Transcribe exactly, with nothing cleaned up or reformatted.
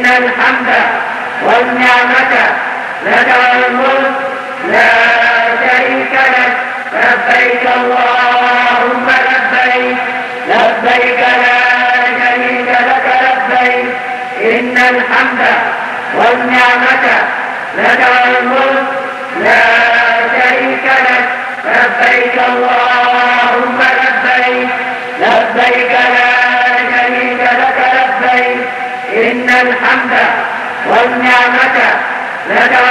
الحمد والنعمة لك والملك لا شريك لك. لبيك اللهم لبيك لبيك لا شريك لك لبيك إن الحمد والنعمة لك والملك لا شريك لك. لبيك اللهم لبيك لبيك لا شريك لك لبيك إن الحمد والنعمة لك